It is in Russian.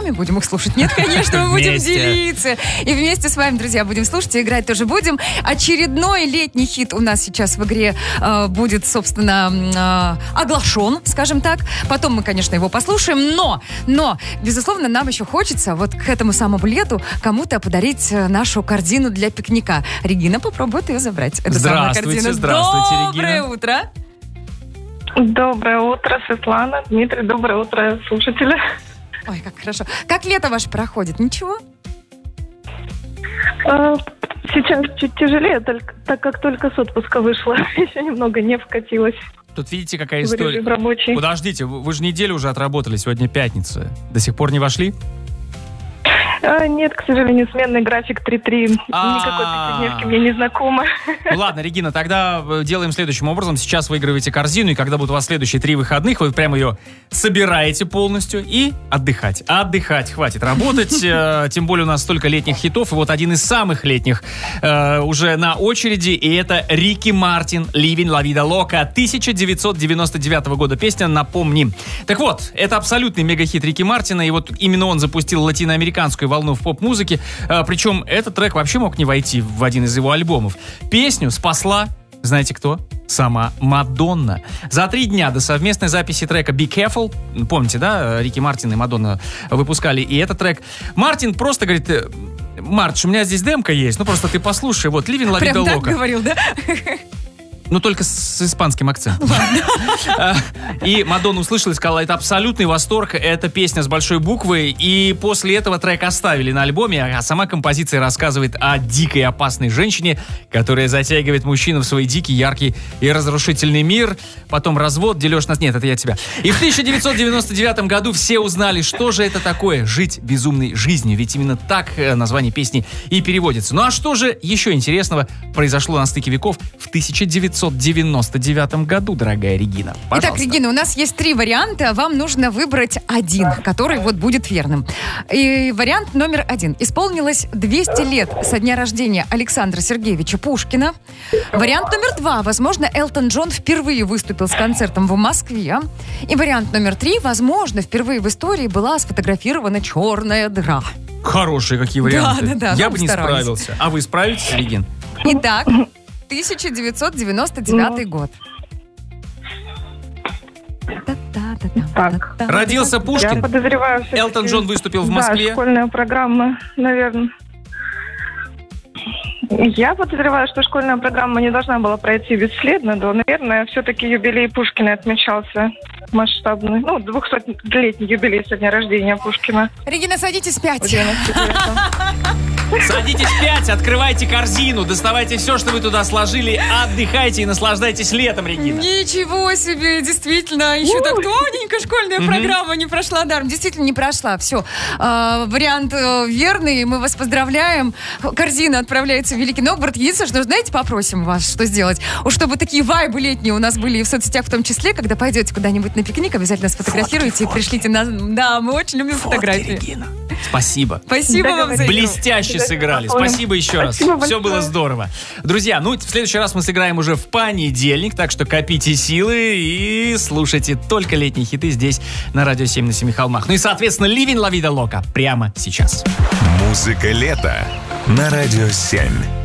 сами будем их слушать. Нет, конечно, мы будем делиться. И вместе с вами, друзья, будем слушать и играть тоже будем. Очередной летний хит у нас сейчас в игре будет, собственно, оглашен, скажем так. Потом мы, конечно, его послушаем. Но, безусловно, нам еще хочется вот к этому самому лету кому-то подарить нашу корзину для пикника. Регина попробует ее забрать. Это здравствуйте, Регина. Доброе утро. Доброе утро, Светлана, Дмитрий, доброе утро, слушатели. Ой, как хорошо. Как лето ваше проходит? Ничего? Сейчас чуть тяжелее, так как только с отпуска вышла. Еще немного не вкатилась. Тут видите, какая история. Рабочий. Подождите, вы же неделю уже отработали, сегодня пятница. До сих пор не вошли? Нет, к сожалению, сменный график 3-3. Никакой пятидневки мне не знакомо. Ну ладно, Регина, тогда делаем следующим образом. Сейчас выигрываете корзину, и когда будут у вас следующие 3 выходных, вы прямо ее собираете полностью и отдыхать. Отдыхать, хватит работать. Тем более у нас столько летних хитов. И вот один из самых летних уже на очереди, и это Рики Мартин «Living La Vida Loca», 1999 года песня, напомним. Так вот, это абсолютный мегахит Рики Мартина, и вот именно он запустил латиноамериканскую волну в поп-музыке, причем этот трек вообще мог не войти в один из его альбомов. Песню спасла, знаете кто? Сама Мадонна. За 3 дня до совместной записи трека «Be Careful», помните, да, Рики Мартин и Мадонна выпускали и этот трек, Мартин просто говорит: Мартиш, у меня здесь демка есть, ну просто ты послушай, вот «Living La Vida Loca». Прям так говорил, да? Ну, только с испанским акцентом. И Мадонна услышала и сказала: это абсолютный восторг, это песня с большой буквы. И после этого трек оставили на альбоме, а сама композиция рассказывает о дикой опасной женщине, которая затягивает мужчину в свой дикий, яркий и разрушительный мир. Потом развод, дележ нас... Нет, это я тебя. И в 1999 году все узнали, что же это такое — жить безумной жизнью. Ведь именно так название песни и переводится. Ну а что же еще интересного произошло на стыке веков в 1999 году, дорогая Регина? Пожалуйста. Итак, Регина, у нас есть 3 варианта. Вам нужно выбрать один, который вот будет верным. И вариант номер 1. Исполнилось 200 лет со дня рождения Александра Сергеевича Пушкина. Вариант номер 2. Возможно, Элтон Джон впервые выступил с концертом в Москве. И вариант номер 3. Возможно, впервые в истории была сфотографирована черная дыра. Хорошие какие варианты. Да, я бы не справился. А вы справитесь, Регин? Итак, 1999 год. Так. Родился Пушкин. Я подозреваю, Элтон Джон выступил в Москве. Да, школьная программа, наверное. Я подозреваю, что школьная программа не должна была пройти бесследно, но, наверное, все-таки юбилей Пушкина отмечался масштабный. 200-летний юбилей со дня рождения Пушкина. Регина, садитесь 5. Садитесь 5, открывайте корзину, доставайте все, что вы туда сложили, отдыхайте и наслаждайтесь летом, Регина. Ничего себе, действительно, еще так тоненько школьная программа не прошла даром. Действительно не прошла, все. Вариант верный, мы вас поздравляем. Корзина отправляется в Великий Новгород. Единственное, что, знаете, попросим вас, что сделать. Чтобы такие вайбы летние у нас были и в соцсетях в том числе, когда пойдете куда-нибудь на пикник, обязательно сфотографируйте и пришлите нам. Да, мы очень любим фотографии. Регина. Спасибо. Спасибо вам за игру. Блестяще сыграли. Спасибо еще раз. Все было здорово. Друзья, в следующий раз мы сыграем уже в понедельник, так что копите силы и слушайте только летние хиты здесь, на Радио 7 на 7 холмах. Ну и, соответственно, «Living La Vida Loca» прямо сейчас. Музыка лета на Радио 7.